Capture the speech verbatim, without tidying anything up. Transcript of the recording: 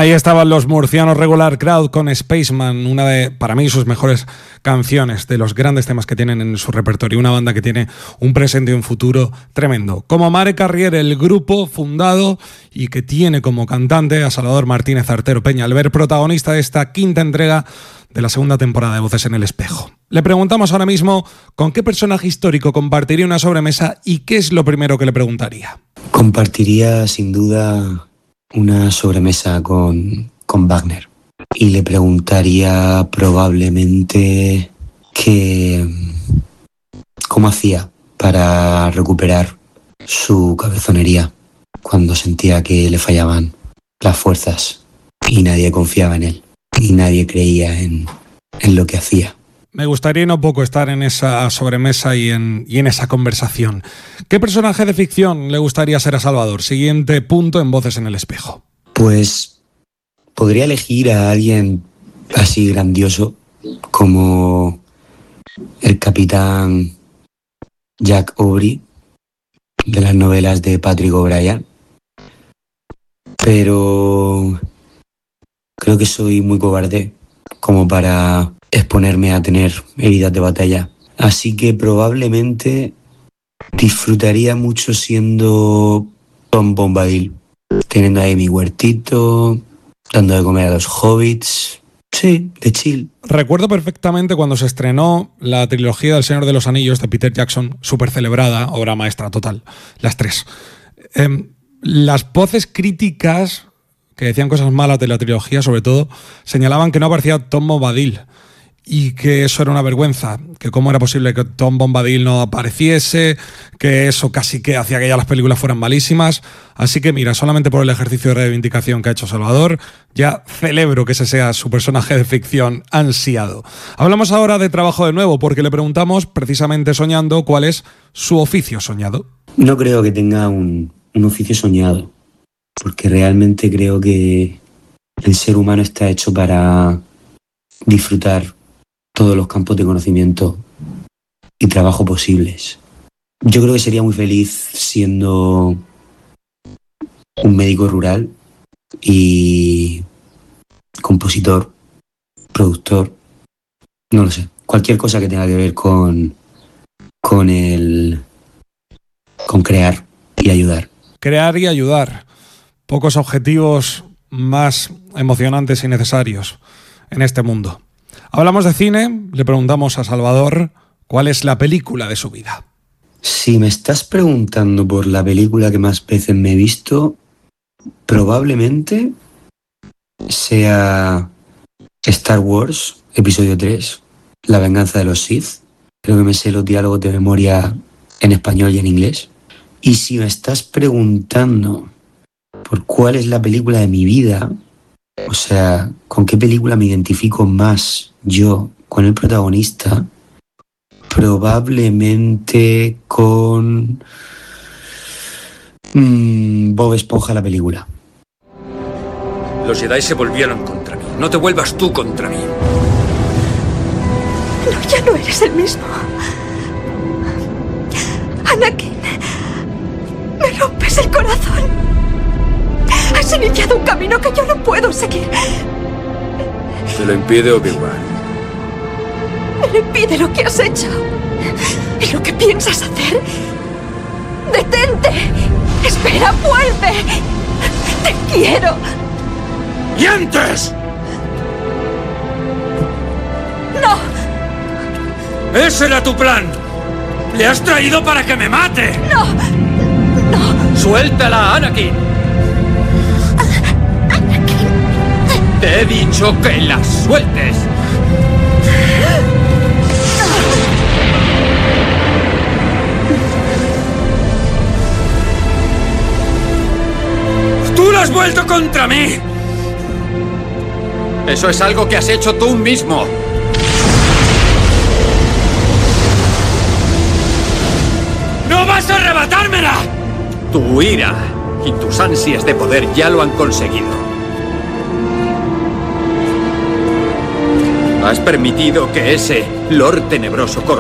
Ahí estaban los murcianos Regular Crowd con Spaceman, una de, para mí, sus mejores canciones, de los grandes temas que tienen en su repertorio. Una banda que tiene un presente y un futuro tremendo. Como Mare Carrier, el grupo fundado y que tiene como cantante a Salvador Martínez Artero Peñalver, protagonista de esta quinta entrega de la segunda temporada de Voces en el Espejo. Le preguntamos ahora mismo con qué personaje histórico compartiría una sobremesa y qué es lo primero que le preguntaría. Compartiría sin duda una sobremesa con, con Wagner y le preguntaría probablemente que cómo hacía para recuperar su cabezonería cuando sentía que le fallaban las fuerzas y nadie confiaba en él y nadie creía en, en lo que hacía. Me gustaría no poco estar en esa sobremesa y en, y en esa conversación. ¿Qué personaje de ficción le gustaría ser a Salvador? Siguiente punto en Voces en el Espejo. Pues podría elegir a alguien así grandioso como el capitán Jack Aubrey de las novelas de Patrick O'Brian. Pero creo que soy muy cobarde como para exponerme a tener heridas de batalla. Así que probablemente disfrutaría mucho siendo Tom Bombadil, teniendo ahí mi huertito, dando de comer a los hobbits. Sí, de chill. Recuerdo perfectamente cuando se estrenó la trilogía del Señor de los Anillos de Peter Jackson, súper celebrada, obra maestra total, las tres. Eh, las voces críticas que decían cosas malas de la trilogía, sobre todo, señalaban que no aparecía Tom Bombadil y que eso era una vergüenza, que cómo era posible que Tom Bombadil no apareciese, que eso casi que hacía que ya las películas fueran malísimas. Así que mira, solamente por el ejercicio de reivindicación que ha hecho Salvador, ya celebro que ese sea su personaje de ficción ansiado. Hablamos ahora de trabajo de nuevo, porque le preguntamos, precisamente soñando, cuál es su oficio soñado. No creo que tenga un, un oficio soñado, porque realmente creo que el ser humano está hecho para disfrutar todos los campos de conocimiento y trabajo posibles. Yo creo que sería muy feliz siendo un médico rural y compositor, productor, no lo sé, cualquier cosa que tenga que ver con, con el, con crear y ayudar. Crear y ayudar. Pocos objetivos más emocionantes y necesarios en este mundo. Hablamos de cine, le preguntamos a Salvador cuál es la película de su vida. Si me estás preguntando por la película que más veces me he visto, probablemente sea Star Wars, episodio tres, La venganza de los Sith. Creo que me sé los diálogos de memoria en español y en inglés. Y si me estás preguntando por cuál es la película de mi vida, o sea, con qué película me identifico más yo con el protagonista, probablemente con mmm, Bob Esponja, la película. Los Jedi se volvieron contra mí. No te vuelvas tú contra mí. No, ya no eres el mismo. Anakin, me rompes el corazón. Has iniciado un camino que yo no puedo seguir. Te lo impide Obi-Wan. Me lo impide lo que has hecho. ¿Y lo que piensas hacer? ¡Detente! ¡Espera, vuelve! ¡Te quiero! ¡Y antes! ¡No! ¡Ese era tu plan! ¡Le has traído para que me mate! ¡No! ¡No! ¡Suéltala, Anakin! ¡Anakin! ¡Te he dicho que la sueltes! ¡Tú lo has vuelto contra mí! Eso es algo que has hecho tú mismo. ¡No vas a arrebatármela! Tu ira y tus ansias de poder ya lo han conseguido. Has permitido que ese Lord Tenebroso